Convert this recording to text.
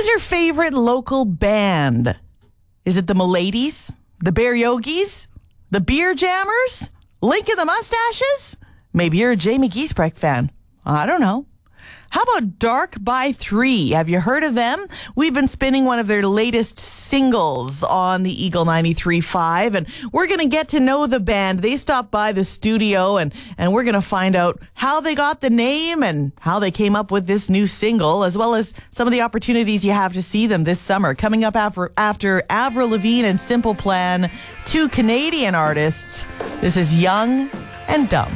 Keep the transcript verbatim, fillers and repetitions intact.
Who's your favorite local band? Is it the Miladies? The Bear Yogis? The Beer Jammers? Link in the Mustaches? Maybe you're a Jamie Giesbrecht fan. I don't know. How about Dark by Three? Have you heard of them? We've been spinning one of their latest singles on the Eagle ninety-three point five, and we're going to get to know the band. They stopped by the studio, and, and we're going to find out how they got the name and how they came up with this new single, as well as some of the opportunities you have to see them this summer. Coming up after, after Avril Lavigne and Simple Plan, two Canadian artists. This is Young and Dumb.